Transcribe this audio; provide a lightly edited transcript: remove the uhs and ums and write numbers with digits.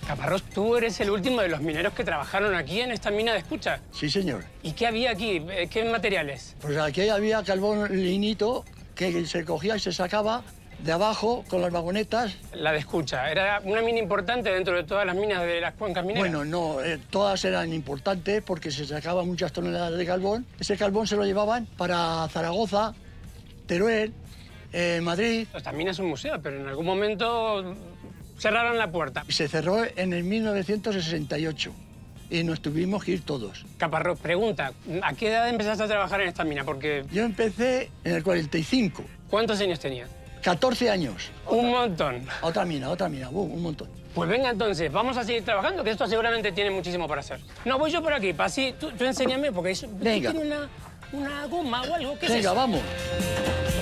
Caparrós, tú eres el último de los mineros que trabajaron aquí en esta mina de Escucha. Sí, señor. ¿Y qué había aquí? ¿Qué materiales? Pues aquí había carbón lignito que se cogía y se sacaba de abajo con las vagonetas. La de Escucha. ¿Era una mina importante dentro de todas las minas de las cuencas mineras? Bueno, no, todas eran importantes porque se sacaban muchas toneladas de carbón. Ese carbón se lo llevaban para Zaragoza, Teruel, Madrid. Esta mina es un museo, pero en algún momento cerraron la puerta. Se cerró en el 1968 y nos tuvimos que ir todos. Caparrós, pregunta, ¿a qué edad empezaste a trabajar en esta mina? Porque... Yo empecé en el 45, ¿Cuántos años tenías? 14 años. Un montón. Otra mina, un montón. Pues venga, entonces, vamos a seguir trabajando, que esto seguramente tiene muchísimo para hacer. No, voy yo por aquí, para así, tú enséñame, porque eso, Venga. tiene una goma o algo. ¿Qué es Venga, eso? vamos.